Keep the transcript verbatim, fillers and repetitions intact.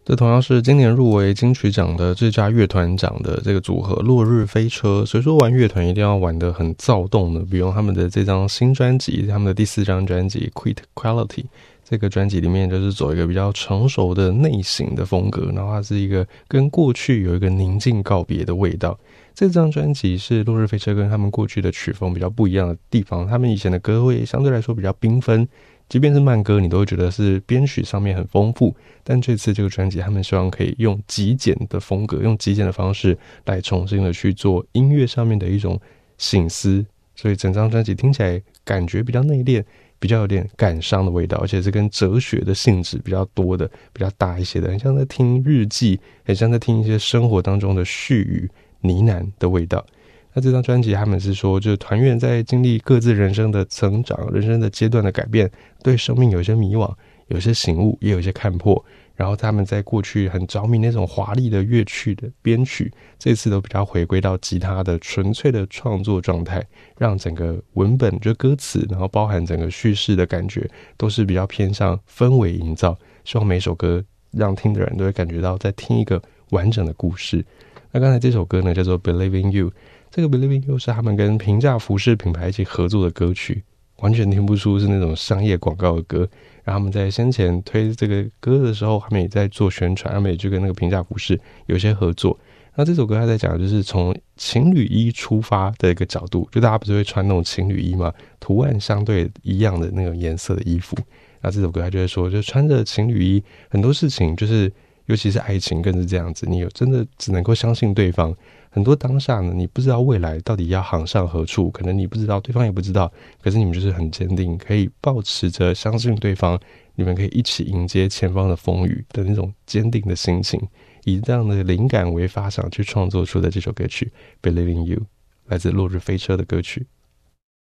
这同样是今年入围金曲奖的最佳乐团奖的这个组合落日飞车。所以说玩乐团一定要玩得很躁动的，比如他们的这张新专辑，他们的第四张专辑 Quit Quality， 这个专辑里面就是走一个比较成熟的内省的风格，然后它是一个跟过去有一个宁静告别的味道。这张专辑是落日飞车跟他们过去的曲风比较不一样的地方，他们以前的歌会相对来说比较缤纷，即便是慢歌你都会觉得是编曲上面很丰富，但这次这个专辑他们希望可以用极简的风格，用极简的方式来重新的去做音乐上面的一种省思，所以整张专辑听起来感觉比较内敛，比较有点感伤的味道，而且是跟哲学的性质比较多的，比较大一些的，很像在听日记，很像在听一些生活当中的絮语呢喃的味道。那这张专辑他们是说，就是团员在经历各自人生的成长，人生的阶段的改变，对生命有一些迷惘，有一些醒悟，也有一些看破，然后他们在过去很着迷那种华丽的乐曲的编曲，这次都比较回归到吉他的纯粹的创作状态，让整个文本就歌词，然后包含整个叙事的感觉都是比较偏向氛围营造，希望每首歌让听的人都会感觉到在听一个完整的故事。那刚才这首歌呢叫做 Believe in You， 这个 Believe in You 是他们跟平价服饰品牌一起合作的歌曲，完全听不出是那种商业广告的歌。然后他们在先前推这个歌的时候，他们也在做宣传，他们也就跟那个平价服饰有些合作。那这首歌他在讲的就是从情侣衣出发的一个角度，就大家不是会穿那种情侣衣吗？图案相对一样的那种颜色的衣服。那这首歌他就会说，就穿着情侣衣，很多事情就是尤其是爱情更是这样子，你有真的只能够相信对方。很多当下呢，你不知道未来到底要航向何处，可能你不知道，对方也不知道，可是你们就是很坚定，可以抱持着相信对方，你们可以一起迎接前方的风雨的那种坚定的心情，以这样的灵感为发想去创作出的这首歌曲 Believe in You， 来自落日飞车的歌曲。